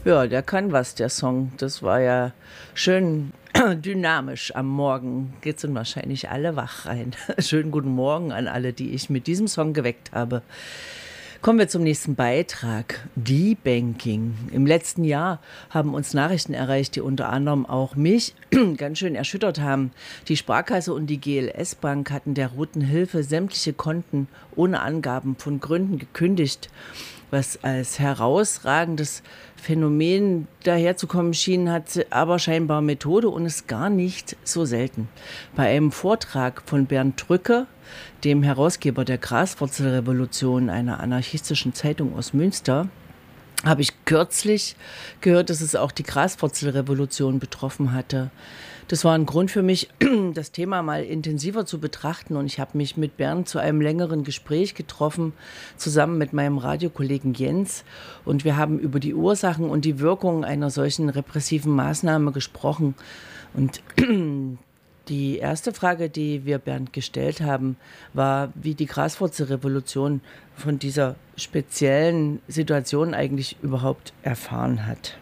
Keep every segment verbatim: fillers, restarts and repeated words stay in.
Ja, der kann was, der Song. Das war ja schön dynamisch. Am Morgen geht sind wahrscheinlich alle wach rein. Schönen guten Morgen an alle, die ich mit diesem Song geweckt habe. Kommen wir zum nächsten Beitrag. De-Banking. Im letzten Jahr haben uns Nachrichten erreicht, die unter anderem auch mich ganz schön erschüttert haben. Die Sparkasse und die G L S Bank hatten der Roten Hilfe sämtliche Konten ohne Angaben von Gründen gekündigt, was als herausragendes Phänomen daherzukommen schien, hat aber scheinbar Methode und ist gar nicht so selten. Bei einem Vortrag von Bernd Drücke, dem Herausgeber der Graswurzelrevolution, einer anarchistischen Zeitung aus Münster, habe ich kürzlich gehört, dass es auch die Graswurzelrevolution betroffen hatte. Das war ein Grund für mich, das Thema mal intensiver zu betrachten, und ich habe mich mit Bernd zu einem längeren Gespräch getroffen, zusammen mit meinem Radiokollegen Jens, und wir haben über die Ursachen und die Wirkungen einer solchen repressiven Maßnahme gesprochen. Und die erste Frage, die wir Bernd gestellt haben, war, wie die Graswurzelrevolution von dieser speziellen Situation eigentlich überhaupt erfahren hat.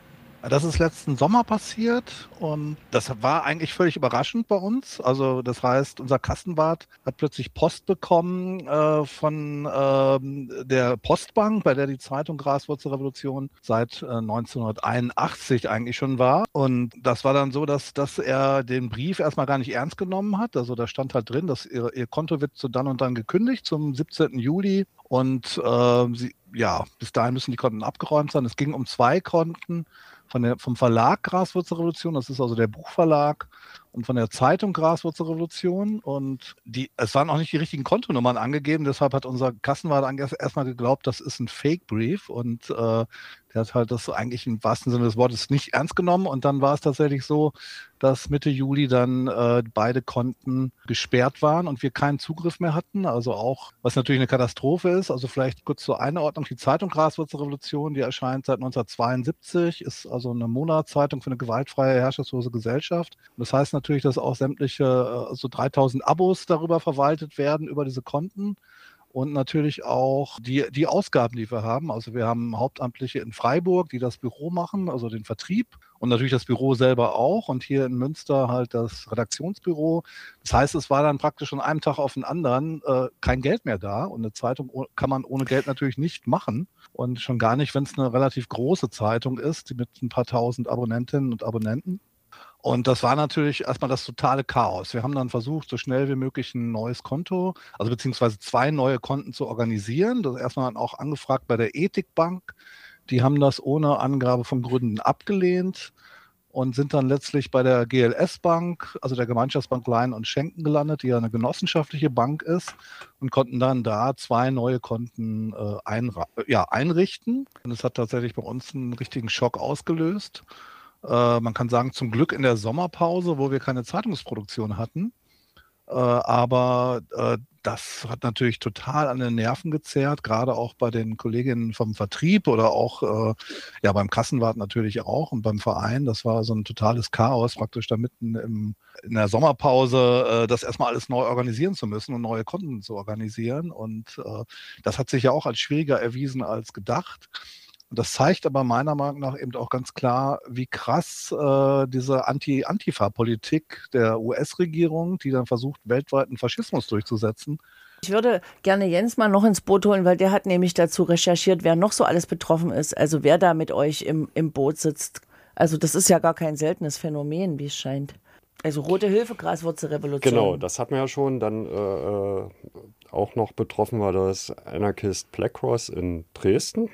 Das ist letzten Sommer passiert und das war eigentlich völlig überraschend bei uns. Also das heißt, unser Kassenwart hat plötzlich Post bekommen äh, von ähm, der Postbank, bei der die Zeitung Graswurzelrevolution seit äh, neunzehnhunderteinundachtzig eigentlich schon war. Und das war dann so, dass, dass er den Brief erstmal gar nicht ernst genommen hat. Also da stand halt drin, dass ihr, ihr Konto wird zu dann und dann gekündigt, zum siebzehnten Juli. Und äh, sie, ja, bis dahin müssen die Konten abgeräumt sein. Es ging um zwei Konten. Von der, vom Verlag Graswurzelrevolution, das ist also der Buchverlag, und von der Zeitung Graswurzelrevolution. Und die, es waren auch nicht die richtigen Kontonummern angegeben, deshalb hat unser Kassenwart erstmal geglaubt, das ist ein Fake-Brief, und äh, der hat halt das eigentlich im wahrsten Sinne des Wortes nicht ernst genommen. Und dann war es tatsächlich so, dass Mitte Juli dann äh, beide Konten gesperrt waren und wir keinen Zugriff mehr hatten. Also auch, was natürlich eine Katastrophe ist. Also vielleicht kurz zur Einordnung: Die Zeitung Graswurzelrevolution, die erscheint seit neunzehnhundertzweiundsiebzig, ist also eine Monatszeitung für eine gewaltfreie, herrschaftslose Gesellschaft. Und das heißt natürlich, dass auch sämtliche, äh, so dreitausend Abos darüber verwaltet werden, über diese Konten. Und natürlich auch die, die Ausgaben, die wir haben. Also wir haben Hauptamtliche in Freiburg, die das Büro machen, also den Vertrieb, und natürlich das Büro selber auch. Und hier in Münster halt das Redaktionsbüro. Das heißt, es war dann praktisch von einem Tag auf den anderen äh, kein Geld mehr da. Und eine Zeitung kann man ohne Geld natürlich nicht machen. Und schon gar nicht, wenn es eine relativ große Zeitung ist, mit ein paar tausend Abonnentinnen und Abonnenten. Und das war natürlich erstmal das totale Chaos. Wir haben dann versucht, so schnell wie möglich ein neues Konto, also beziehungsweise zwei neue Konten zu organisieren. Das erstmal dann auch angefragt bei der Ethikbank. Die haben das ohne Angabe von Gründen abgelehnt und sind dann letztlich bei der G L S Bank, also der Gemeinschaftsbank Leihen und Schenken, gelandet, die ja eine genossenschaftliche Bank ist, und konnten dann da zwei neue Konten äh, einra- ja, einrichten. Und es hat tatsächlich bei uns einen richtigen Schock ausgelöst. Äh, man kann sagen, zum Glück in der Sommerpause, wo wir keine Zeitungsproduktion hatten. Äh, aber äh, das hat natürlich total an den Nerven gezerrt, gerade auch bei den Kolleginnen vom Vertrieb oder auch äh, ja, beim Kassenwart natürlich auch und beim Verein. Das war so ein totales Chaos, praktisch da mitten im, in der Sommerpause äh, das erstmal alles neu organisieren zu müssen und neue Konten zu organisieren. Und äh, das hat sich ja auch als schwieriger erwiesen als gedacht. Und das zeigt aber meiner Meinung nach eben auch ganz klar, wie krass äh, diese Anti- Antifa-Politik der U S-Regierung, die dann versucht, weltweiten Faschismus durchzusetzen. Ich würde gerne Jens mal noch ins Boot holen, weil der hat nämlich dazu recherchiert, wer noch so alles betroffen ist. Also wer da mit euch im, im Boot sitzt. Also das ist ja gar kein seltenes Phänomen, wie es scheint. Also Rote Hilfe, Graswurzelrevolution. Genau, das hatten wir ja schon. Dann äh, auch noch betroffen war das Anarchist Black Cross in Dresden.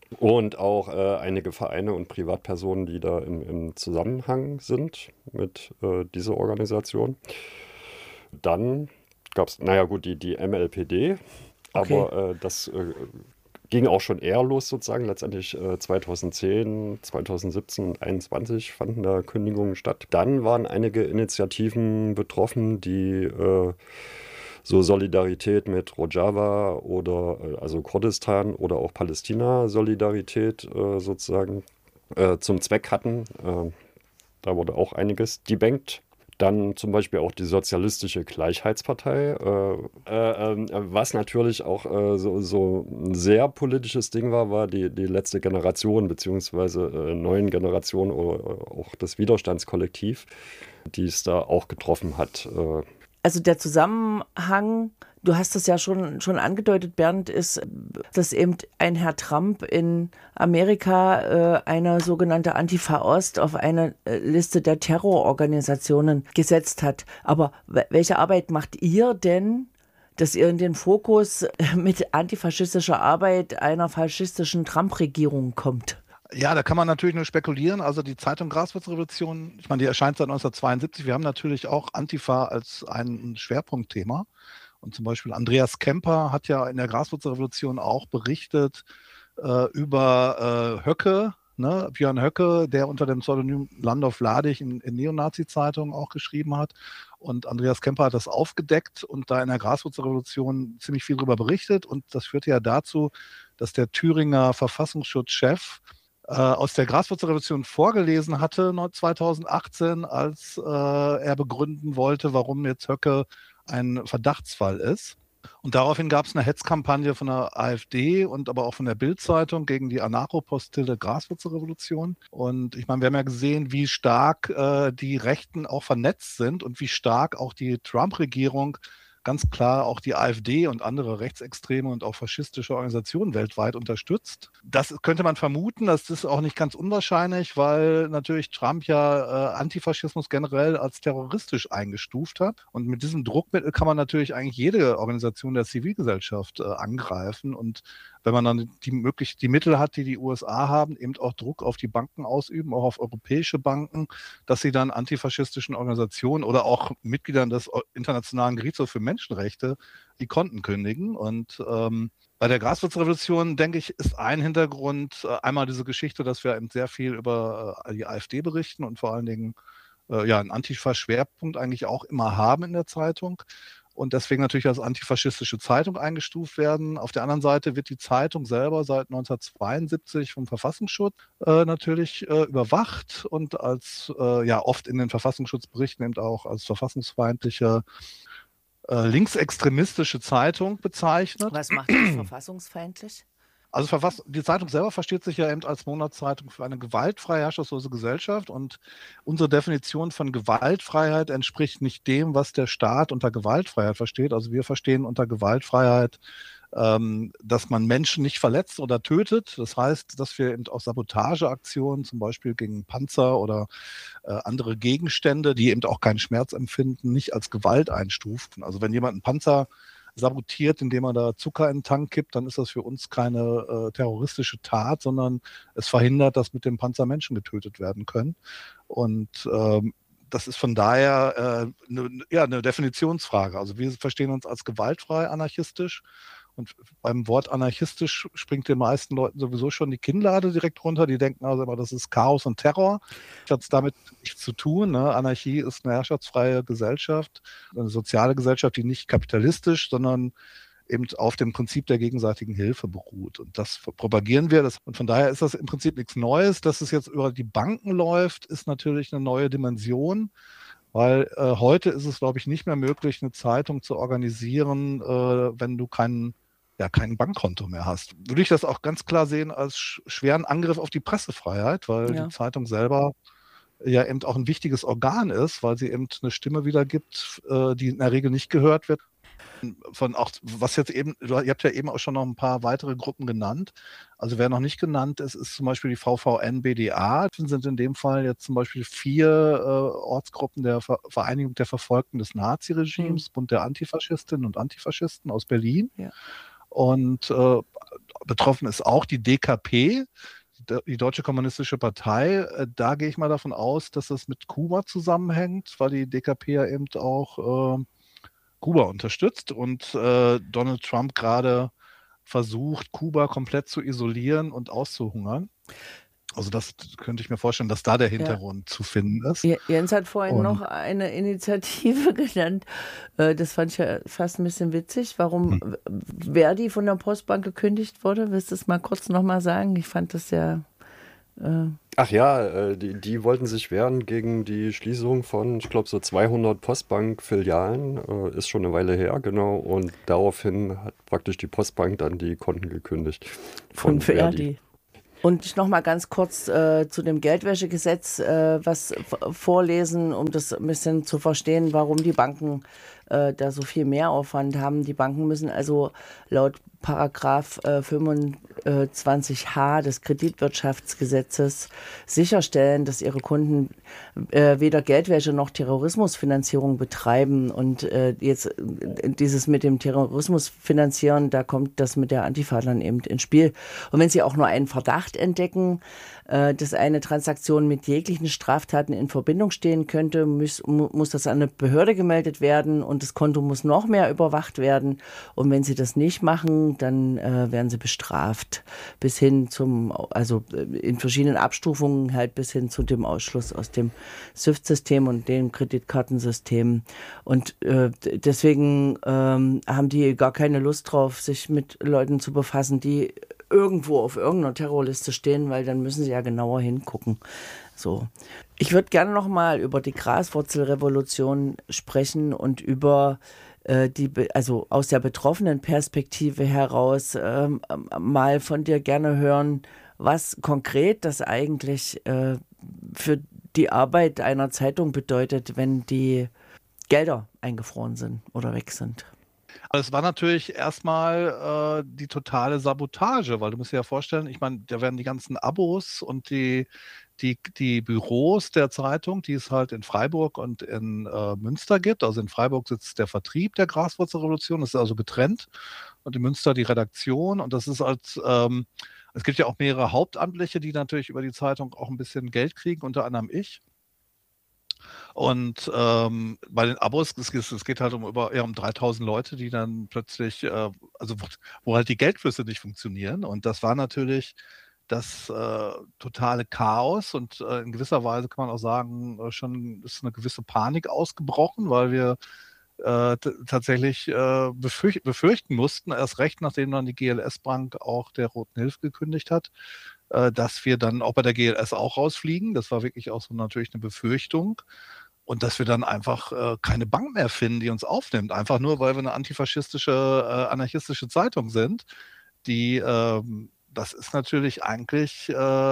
Und auch äh, einige Vereine und Privatpersonen, die da im, im Zusammenhang sind mit äh, dieser Organisation. Dann gab es, naja gut, die, die M L P D, Okay. aber äh, das äh, ging auch schon eher los sozusagen. Letztendlich äh, zweitausendzehn, zweitausendsiebzehn und zweitausendeinundzwanzig fanden da Kündigungen statt. Dann waren einige Initiativen betroffen, die äh, so Solidarität mit Rojava oder äh, also Kurdistan oder auch Palästina-Solidarität äh, sozusagen äh, zum Zweck hatten. Äh, da wurde auch einiges debankt. Dann zum Beispiel auch die Sozialistische Gleichheitspartei, äh, äh, äh, was natürlich auch äh, so, so ein sehr politisches Ding war, war die, die letzte Generation, beziehungsweise äh, neuen Generation oder auch das Widerstandskollektiv, die es da auch getroffen hat. Äh. Also der Zusammenhang, du hast es ja schon, schon angedeutet, Bernd, ist, dass eben ein Herr Trump in Amerika äh, eine sogenannte Antifa Ost auf eine äh, Liste der Terrororganisationen gesetzt hat. Aber welche Arbeit macht ihr denn, dass ihr in den Fokus mit antifaschistischer Arbeit einer faschistischen Trump-Regierung kommt? Ja, da kann man natürlich nur spekulieren. Also die Zeitung Graswurzrevolution, ich meine, die erscheint seit neunzehnhundertzweiundsiebzig. Wir haben natürlich auch Antifa als ein Schwerpunktthema. Und zum Beispiel Andreas Kemper hat ja in der Graswurzrevolution auch berichtet äh, über äh, Höcke, ne? Björn Höcke, der unter dem Pseudonym Landolf Ladig in, in Neonazi-Zeitungen auch geschrieben hat. Und Andreas Kemper hat das aufgedeckt und da in der Graswurzrevolution ziemlich viel darüber berichtet. Und das führte ja dazu, dass der Thüringer Verfassungsschutzchef aus der Graswurzrevolution vorgelesen hatte zweitausendachtzehn, als äh, er begründen wollte, warum jetzt Höcke ein Verdachtsfall ist. Und daraufhin gab es eine Hetzkampagne von der AfD und aber auch von der Bild-Zeitung gegen die Anarcho-Postille Graswurzrevolution. Und ich meine, wir haben ja gesehen, wie stark äh, die Rechten auch vernetzt sind und wie stark auch die Trump-Regierung ganz klar auch die AfD und andere rechtsextreme und auch faschistische Organisationen weltweit unterstützt. Das könnte man vermuten, das ist auch nicht ganz unwahrscheinlich, weil natürlich Trump ja äh, Antifaschismus generell als terroristisch eingestuft hat. Und mit diesem Druckmittel kann man natürlich eigentlich jede Organisation der Zivilgesellschaft äh, angreifen. Und wenn man dann die, möglich, die Mittel hat, die die U S A haben, eben auch Druck auf die Banken ausüben, auch auf europäische Banken, dass sie dann antifaschistischen Organisationen oder auch Mitgliedern des Internationalen Gerichtshofs für Menschenrechte die Konten kündigen. Und ähm, bei der Graswurzrevolution, denke ich, ist ein Hintergrund äh, einmal diese Geschichte, dass wir eben sehr viel über äh, die AfD berichten und vor allen Dingen äh, ja, einen Antifa-Schwerpunkt eigentlich auch immer haben in der Zeitung. Und deswegen natürlich als antifaschistische Zeitung eingestuft werden. Auf der anderen Seite wird die Zeitung selber seit neunzehnhundertzweiundsiebzig vom Verfassungsschutz äh, natürlich äh, überwacht und als äh, ja oft in den Verfassungsschutzberichten eben auch als verfassungsfeindliche äh, linksextremistische Zeitung bezeichnet. Was macht das verfassungsfeindlich? Also Verfass- die Zeitung selber versteht sich ja eben als Monatszeitung für eine gewaltfreie, herrschaftslose Gesellschaft. Und unsere Definition von Gewaltfreiheit entspricht nicht dem, was der Staat unter Gewaltfreiheit versteht. Also wir verstehen unter Gewaltfreiheit, ähm, dass man Menschen nicht verletzt oder tötet. Das heißt, dass wir eben auch Sabotageaktionen, zum Beispiel gegen Panzer oder äh, andere Gegenstände, die eben auch keinen Schmerz empfinden, nicht als Gewalt einstufen. Also wenn jemand einen Panzer sabotiert, indem er da Zucker in den Tank kippt, dann ist das für uns keine äh, terroristische Tat, sondern es verhindert, dass mit dem Panzer Menschen getötet werden können. Und ähm, das ist von daher äh, ne, ja, eine Definitionsfrage. Also wir verstehen uns als gewaltfrei anarchistisch. Und beim Wort anarchistisch springt den meisten Leuten sowieso schon die Kinnlade direkt runter. Die denken also immer, das ist Chaos und Terror. Das hat damit nichts zu tun. Ne? Anarchie ist eine herrschaftsfreie Gesellschaft, eine soziale Gesellschaft, die nicht kapitalistisch, sondern eben auf dem Prinzip der gegenseitigen Hilfe beruht. Und das propagieren wir. Das, und von daher ist das im Prinzip nichts Neues. Dass es jetzt über die Banken läuft, ist natürlich eine neue Dimension. Weil äh, heute ist es, glaube ich, nicht mehr möglich, eine Zeitung zu organisieren, äh, wenn du keinen ja, kein Bankkonto mehr hast. Würde ich das auch ganz klar sehen als sch- schweren Angriff auf die Pressefreiheit, weil Ja. die Zeitung selber ja eben auch ein wichtiges Organ ist, weil sie eben eine Stimme wiedergibt, äh, die in der Regel nicht gehört wird. Von auch, was jetzt eben, du- ihr habt ja eben auch schon noch ein paar weitere Gruppen genannt. Also wer noch nicht genannt ist, ist zum Beispiel die V V N B D A. Das sind in dem Fall jetzt zum Beispiel vier äh, Ortsgruppen der Ver Vereinigung der Verfolgten des Naziregimes, Hm. Bund der Antifaschistinnen und Antifaschisten aus Berlin. Ja. Und äh, betroffen ist auch die D K P, die Deutsche Kommunistische Partei. Äh, da gehe ich mal davon aus, dass es mit Kuba zusammenhängt, weil die D K P ja eben auch äh, Kuba unterstützt und äh, Donald Trump gerade versucht, Kuba komplett zu isolieren und auszuhungern. Also das könnte ich mir vorstellen, dass da der Hintergrund ja. zu finden ist. Jens hat vorhin und noch eine Initiative genannt. Das fand ich ja fast ein bisschen witzig. Warum hm. Verdi von der Postbank gekündigt wurde, willst du es mal kurz nochmal sagen? Ich fand das ja... Äh Ach ja, äh, die, die wollten sich wehren gegen die Schließung von, ich glaube, so zweihundert Postbank-Filialen. Äh, ist schon eine Weile her, genau. Und daraufhin hat praktisch die Postbank dann die Konten gekündigt Von von Verdi. Verdi. Und ich noch mal ganz kurz äh, zu dem Geldwäschegesetz äh, was v- vorlesen, um das ein bisschen zu verstehen, warum die Banken äh, da so viel Mehraufwand haben. Die Banken müssen also laut Paragraph äh, fünfundzwanzig h des Kreditwirtschaftsgesetzes sicherstellen, dass ihre Kunden äh, weder Geldwäsche noch Terrorismusfinanzierung betreiben. Und äh, jetzt äh, dieses mit dem Terrorismus finanzieren, da kommt das mit der Antifa dann eben ins Spiel. Und wenn Sie auch nur einen Verdacht entdecken, äh, dass eine Transaktion mit jeglichen Straftaten in Verbindung stehen könnte, muss, mu- muss das an eine Behörde gemeldet werden und das Konto muss noch mehr überwacht werden. Und wenn Sie das nicht machen, dann äh, werden Sie bestraft. Bis hin zum, also äh, in verschiedenen Abstufungen halt bis hin zu dem Ausschluss aus dem SWIFT-System und dem Kreditkartensystem. Und äh, d- deswegen ähm, haben die gar keine Lust drauf, sich mit Leuten zu befassen, die irgendwo auf irgendeiner Terrorliste stehen, weil dann müssen sie ja genauer hingucken. So. Ich würde gerne noch mal über die Graswurzelrevolution sprechen und über äh, die, be- also aus der betroffenen Perspektive heraus ähm, ähm, mal von dir gerne hören, was konkret das eigentlich äh, für die Arbeit einer Zeitung bedeutet, wenn die Gelder eingefroren sind oder weg sind. Also es war natürlich erstmal äh, die totale Sabotage, weil du musst dir ja vorstellen, ich meine, da werden die ganzen Abos und die, die, die Büros der Zeitung, die es halt in Freiburg und in äh, Münster gibt. Also in Freiburg sitzt der Vertrieb der Graswurzelrevolution, das ist also getrennt. Und in Münster die Redaktion. Und das ist als, ähm, es gibt ja auch mehrere Hauptamtliche, die natürlich über die Zeitung auch ein bisschen Geld kriegen, unter anderem ich. Und ähm, bei den Abos, es, es es geht halt um über ja, um dreitausend Leute, die dann plötzlich, äh, also wo, wo halt die Geldflüsse nicht funktionieren. Und das war natürlich das äh, totale Chaos. Und äh, in gewisser Weise kann man auch sagen, äh, schon ist eine gewisse Panik ausgebrochen, weil wir äh, t- tatsächlich äh, befürch befürchten mussten, erst recht, nachdem dann die G L S-Bank auch der Roten Hilfe gekündigt hat, äh, dass wir dann auch bei der G L S auch rausfliegen. Das war wirklich auch so natürlich eine Befürchtung. Und dass wir dann einfach äh, keine Bank mehr finden, die uns aufnimmt, einfach nur, weil wir eine antifaschistische, äh, anarchistische Zeitung sind, die, ähm, das ist natürlich eigentlich äh,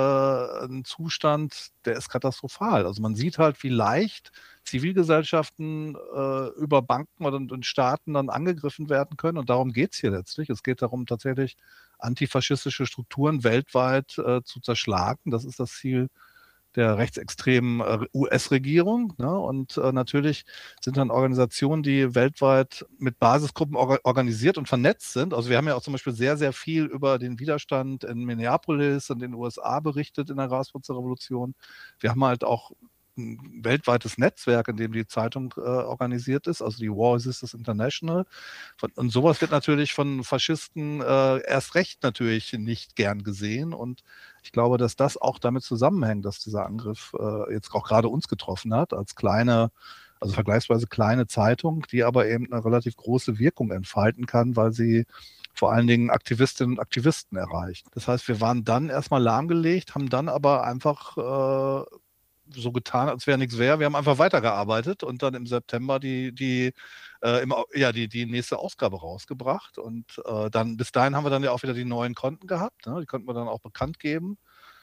ein Zustand, der ist katastrophal. Also man sieht halt, wie leicht Zivilgesellschaften äh, über Banken oder und Staaten dann angegriffen werden können. Und darum geht es hier letztlich. Es geht darum, tatsächlich antifaschistische Strukturen weltweit äh, zu zerschlagen. Das ist das Ziel der rechtsextremen äh, U S-Regierung. Ne? Und äh, natürlich sind dann Organisationen, die weltweit mit Basisgruppen orga organisiert und vernetzt sind. Also wir haben ja auch zum Beispiel sehr, sehr viel über den Widerstand in Minneapolis und den U S A berichtet in der Graswurzelrevolution. Wir haben halt auch ein weltweites Netzwerk, in dem die Zeitung äh, organisiert ist, also die War Resistance International. Von, und sowas wird natürlich von Faschisten äh, erst recht natürlich nicht gern gesehen. Und ich glaube, dass das auch damit zusammenhängt, dass dieser Angriff äh, jetzt auch gerade uns getroffen hat, als kleine, also vergleichsweise kleine Zeitung, die aber eben eine relativ große Wirkung entfalten kann, weil sie vor allen Dingen Aktivistinnen und Aktivisten erreicht. Das heißt, wir waren dann erstmal lahmgelegt, haben dann aber einfach äh, so getan, als wäre nichts wäre. Wir haben einfach weitergearbeitet und dann im September die, die, äh, im, ja, die, die nächste Ausgabe rausgebracht. Und äh, dann bis dahin haben wir dann ja auch wieder die neuen Konten gehabt. Ne? Die konnten wir dann auch bekannt geben.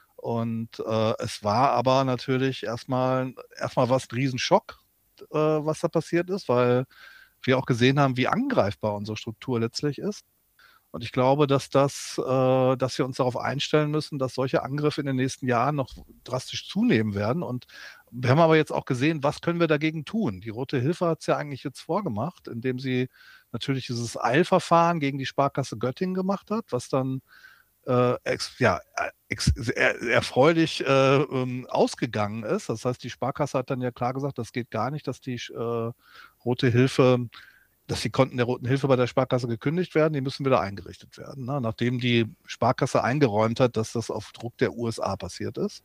Und äh, es war aber natürlich erstmal erstmal was ein Riesenschock, äh, was da passiert ist, weil wir auch gesehen haben, wie angreifbar unsere Struktur letztlich ist. Und ich glaube, dass das, äh, dass wir uns darauf einstellen müssen, dass solche Angriffe in den nächsten Jahren noch drastisch zunehmen werden. Und wir haben aber jetzt auch gesehen, was können wir dagegen tun? Die Rote Hilfe hat es ja eigentlich jetzt vorgemacht, indem sie natürlich dieses Eilverfahren gegen die Sparkasse Göttingen gemacht hat, was dann äh, ex, ja, ex, er, erfreulich äh, ähm, ausgegangen ist. Das heißt, die Sparkasse hat dann ja klar gesagt, das geht gar nicht, dass die äh, Rote Hilfe dass die Konten der Roten Hilfe bei der Sparkasse gekündigt werden, die müssen wieder eingerichtet werden. Ne? Nachdem die Sparkasse eingeräumt hat, dass das auf Druck der U S A passiert ist.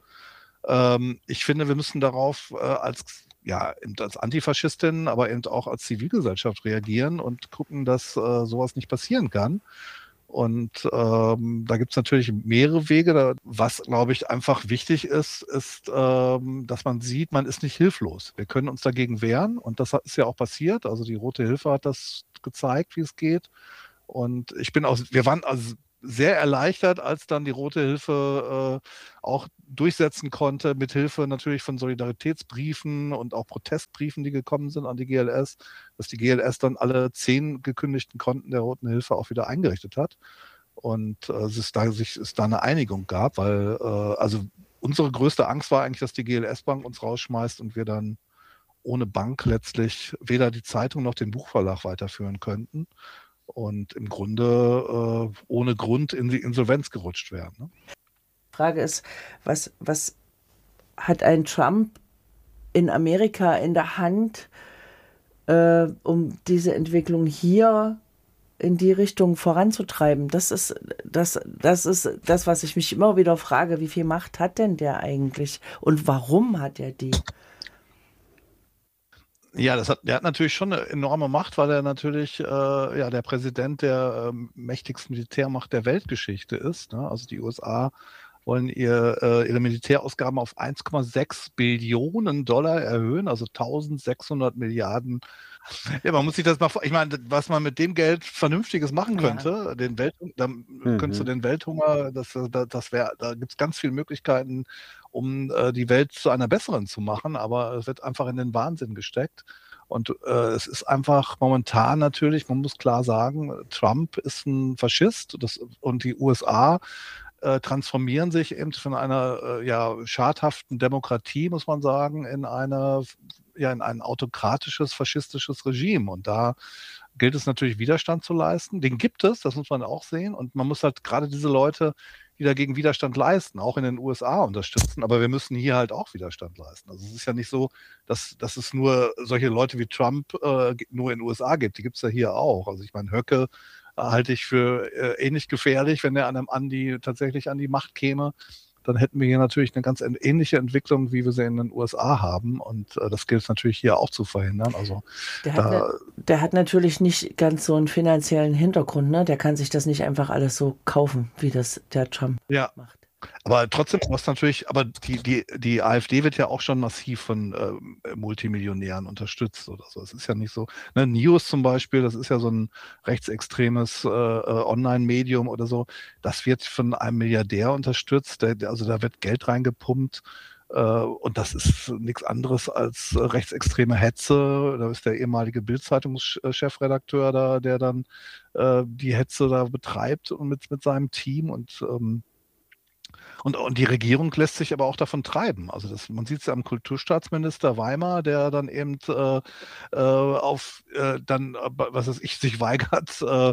Ähm, ich finde, wir müssen darauf äh, als, ja, eben als Antifaschistin, aber eben auch als Zivilgesellschaft reagieren und gucken, dass äh, sowas nicht passieren kann. Und ähm, da gibt es natürlich mehrere Wege. Da, was, glaube ich, einfach wichtig ist, ist, ähm, dass man sieht, man ist nicht hilflos. Wir können uns dagegen wehren und das ist ja auch passiert. Also die Rote Hilfe hat das gezeigt, wie es geht. Und ich bin auch, wir waren also sehr erleichtert, als dann die Rote Hilfe äh, auch durchsetzen konnte, mit Hilfe natürlich von Solidaritätsbriefen und auch Protestbriefen, die gekommen sind an die G L S, dass die G L S dann alle zehn gekündigten Konten der Roten Hilfe auch wieder eingerichtet hat. Und äh, es, ist da, sich, es da eine Einigung gab, weil äh, also unsere größte Angst war eigentlich, dass die G L S-Bank uns rausschmeißt und wir dann ohne Bank letztlich weder die Zeitung noch den Buchverlag weiterführen könnten und im Grunde äh, ohne Grund in die Insolvenz gerutscht wären. Ne? Frage ist, was, was hat ein Trump in Amerika in der Hand, äh, um diese Entwicklung hier in die Richtung voranzutreiben? Das ist, das, das ist das, was ich mich immer wieder frage. Wie viel Macht hat denn der eigentlich? Und warum hat er die? Ja, das hat, der hat natürlich schon eine enorme Macht, weil er natürlich äh, ja, der Präsident der äh, mächtigsten Militärmacht der Weltgeschichte ist. Ne? Also die U S A wollen ihr, äh, ihre Militärausgaben auf eins Komma sechs Billionen Dollar erhöhen, also eintausendsechshundert Milliarden. Ja, man muss sich das mal vor, ich meine, was man mit dem Geld Vernünftiges machen könnte, ja. den Welt, dann mhm. könntest du den Welthunger, das, das, das wäre, da gibt es ganz viele Möglichkeiten, um äh, die Welt zu einer besseren zu machen, aber es wird einfach in den Wahnsinn gesteckt. Und äh, es ist einfach momentan natürlich, man muss klar sagen, Trump ist ein Faschist das, und die U S A äh, transformieren sich eben von einer äh, ja, schadhaften Demokratie, muss man sagen, in eine, ja, in ein autokratisches, faschistisches Regime. Und da gilt es natürlich, Widerstand zu leisten. Den gibt es, das muss man auch sehen. Und man muss halt gerade diese Leute, die dagegen Widerstand leisten, auch in den U S A unterstützen. Aber wir müssen hier halt auch Widerstand leisten. Also es ist ja nicht so, dass, dass es nur solche Leute wie Trump äh, nur in den U S A gibt. Die gibt es ja hier auch. Also ich meine, Höcke äh, halte ich für äh, ähnlich gefährlich, wenn er an einem an die, tatsächlich an die Macht käme. Dann hätten wir hier natürlich eine ganz ähnliche Entwicklung, wie wir sie in den U S A haben. Und äh, das gilt es natürlich hier auch zu verhindern. Also der hat, da, ne, der hat natürlich nicht ganz so einen finanziellen Hintergrund. Ne? Der kann sich das nicht einfach alles so kaufen, wie das der Trump ja. macht. Aber trotzdem, was natürlich, aber die, die, die AfD wird ja auch schon massiv von äh, Multimillionären unterstützt oder so. Es ist ja nicht so. Ne, News zum Beispiel, das ist ja so ein rechtsextremes äh, Online-Medium oder so. Das wird von einem Milliardär unterstützt. Der, also da wird Geld reingepumpt. Äh, und das ist nichts anderes als äh, rechtsextreme Hetze. Da ist der ehemalige Bild-Zeitungschefredakteur da, der dann äh, die Hetze da betreibt und mit, mit seinem Team und ähm, Und, und die Regierung lässt sich aber auch davon treiben. Also das, man sieht es ja am Kulturstaatsminister Weimar, der dann eben äh, äh, auf äh, dann, was weiß ich, sich weigert, äh,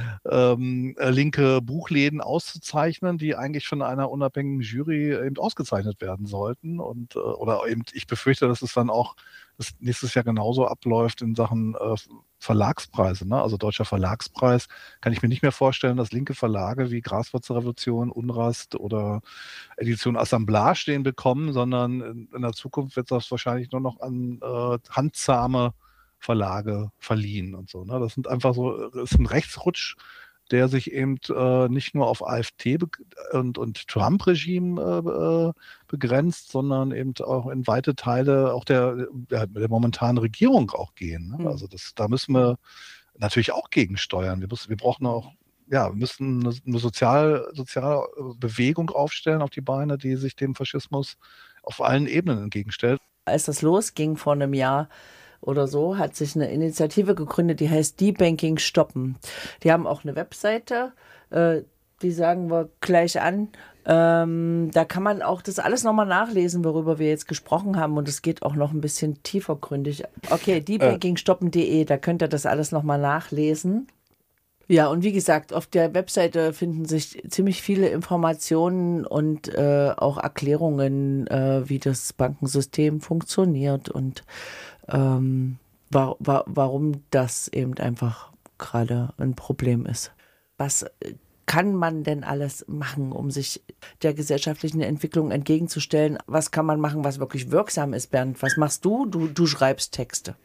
ähm, linke Buchläden auszuzeichnen, die eigentlich von einer unabhängigen Jury eben ausgezeichnet werden sollten. Und äh, oder eben, ich befürchte, dass es dann auch das nächstes Jahr genauso abläuft in Sachen äh, Verlagspreise, ne? Also Deutscher Verlagspreis, kann ich mir nicht mehr vorstellen, dass linke Verlage wie Graswurzelrevolution, Unrast oder Edition Assemblage den bekommen, sondern in, in der Zukunft wird das wahrscheinlich nur noch an äh, handzahme Verlage verliehen und so. Ne? Das sind einfach so, das ist ein Rechtsrutsch, der sich eben äh, nicht nur auf AfD und, und Trump-Regime äh, begrenzt, sondern eben auch in weite Teile auch der, der, der momentanen Regierung auch gehen. Ne? Mhm. Also das, da müssen wir natürlich auch gegensteuern. Wir, müssen, wir brauchen auch, ja, wir müssen eine, eine sozial, soziale Bewegung aufstellen auf die Beine, die sich dem Faschismus auf allen Ebenen entgegenstellt. Als das losging vor einem Jahr, oder so, hat sich eine Initiative gegründet, die heißt Debanking stoppen. Die haben auch eine Webseite, äh, die sagen wir gleich an. Ähm, da kann man auch das alles nochmal nachlesen, worüber wir jetzt gesprochen haben, und es geht auch noch ein bisschen tiefergründig. Okay, debanking stoppen punkt de, da könnt ihr das alles nochmal nachlesen. Ja, und wie gesagt, auf der Webseite finden sich ziemlich viele Informationen und äh, auch Erklärungen, äh, wie das Bankensystem funktioniert und ähm, wa- wa- warum das eben einfach gerade ein Problem ist. Was kann man denn alles machen, um sich der gesellschaftlichen Entwicklung entgegenzustellen? Was kann man machen, was wirklich wirksam ist, Bernd? Was machst du? Du, du schreibst Texte.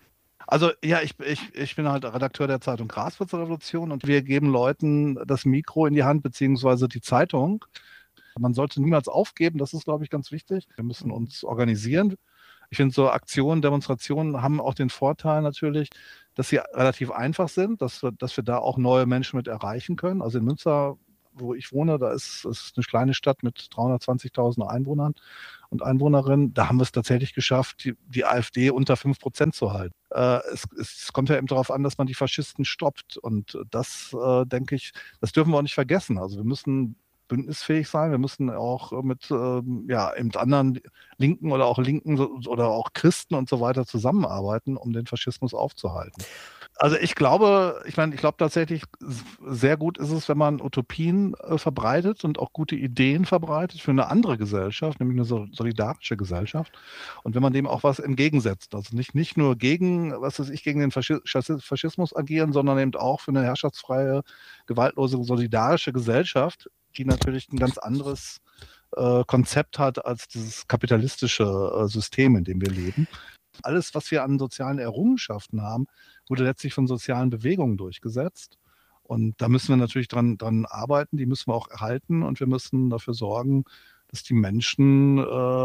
Also ja, ich, ich, ich bin halt Redakteur der Zeitung Graswurzelrevolution und wir geben Leuten das Mikro in die Hand, beziehungsweise die Zeitung. Man sollte niemals aufgeben, das ist, glaube ich, ganz wichtig. Wir müssen uns organisieren. Ich finde, so Aktionen, Demonstrationen haben auch den Vorteil natürlich, dass sie relativ einfach sind, dass wir, dass wir da auch neue Menschen mit erreichen können. Also in Münster, wo ich wohne, da ist es eine kleine Stadt mit dreihundertzwanzigtausend Einwohnern und Einwohnerinnen. Da haben wir es tatsächlich geschafft, die, die AfD unter fünf Prozent zu halten. Äh, es, es kommt ja eben darauf an, dass man die Faschisten stoppt. Und das, äh, denke ich, das dürfen wir auch nicht vergessen. Also wir müssen bündnisfähig sein. Wir müssen auch mit ähm, ja, eben anderen Linken oder auch Linken oder auch Christen und so weiter zusammenarbeiten, um den Faschismus aufzuhalten. Also ich glaube, ich meine, ich glaube tatsächlich, sehr gut ist es, wenn man Utopien äh, verbreitet und auch gute Ideen verbreitet für eine andere Gesellschaft, nämlich eine so, solidarische Gesellschaft. Und wenn man dem auch was entgegensetzt, also nicht, nicht nur gegen, was weiß ich, gegen den Faschi- Faschismus agieren, sondern eben auch für eine herrschaftsfreie, gewaltlose, solidarische Gesellschaft, die natürlich ein ganz anderes äh, Konzept hat als dieses kapitalistische äh, System, in dem wir leben. Alles, was wir an sozialen Errungenschaften haben, wurde letztlich von sozialen Bewegungen durchgesetzt. Und da müssen wir natürlich dran, dran arbeiten, die müssen wir auch erhalten und wir müssen dafür sorgen, dass die Menschen äh,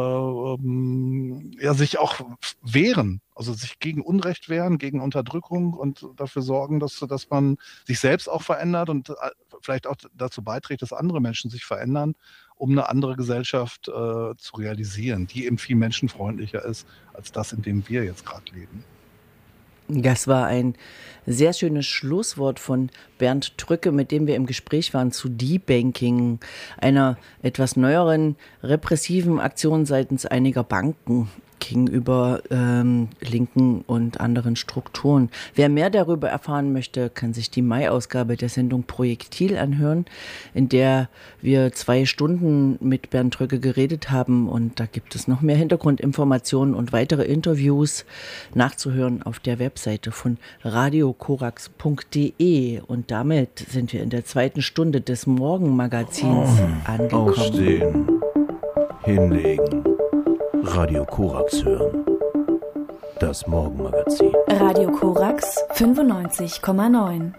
ähm, ja, sich auch wehren, also sich gegen Unrecht wehren, gegen Unterdrückung und dafür sorgen, dass, dass man sich selbst auch verändert und vielleicht auch dazu beiträgt, dass andere Menschen sich verändern, um eine andere Gesellschaft äh, zu realisieren, die eben viel menschenfreundlicher ist als das, in dem wir jetzt gerade leben. Das war ein sehr schönes Schlusswort von Bernd Trücke, mit dem wir im Gespräch waren zu Debanking, einer etwas neueren repressiven Aktion seitens einiger Banken gegenüber ähm, linken und anderen Strukturen. Wer mehr darüber erfahren möchte, kann sich die Mai-Ausgabe der Sendung Projektil anhören, in der wir zwei Stunden mit Bernd Trücke geredet haben, und da gibt es noch mehr Hintergrundinformationen und weitere Interviews nachzuhören auf der Webseite von radio korax punkt de. Und damit sind wir in der zweiten Stunde des Morgenmagazins angekommen. Aufstehen, hinlegen, Radio Korax hören. Das Morgenmagazin. Radio Korax fünfundneunzig Komma neun.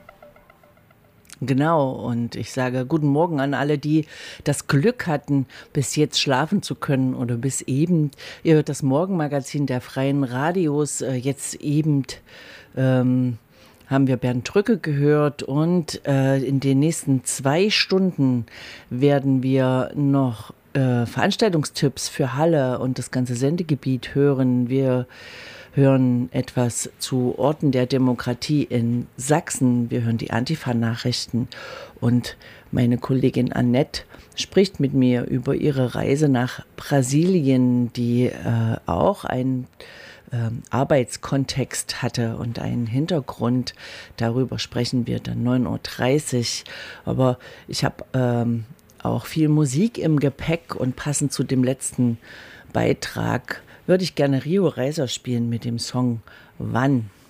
Genau, und ich sage guten Morgen an alle, die das Glück hatten, bis jetzt schlafen zu können oder bis eben. Ihr hört das Morgenmagazin der Freien Radios. Jetzt eben ähm, haben wir Bernd Trücke gehört, und äh, in den nächsten zwei Stunden werden wir noch Äh, Veranstaltungstipps für Halle und das ganze Sendegebiet hören. Wir hören etwas zu Orten der Demokratie in Sachsen. Wir hören die Antifa-Nachrichten, und meine Kollegin Annette spricht mit mir über ihre Reise nach Brasilien, die äh, auch einen ähm, Arbeitskontext hatte und einen Hintergrund. Darüber sprechen wir dann neun Uhr dreißig. Aber ich habe ähm, auch viel Musik im Gepäck, und passend zu dem letzten Beitrag würde ich gerne Rio Reiser spielen mit dem Song Wann.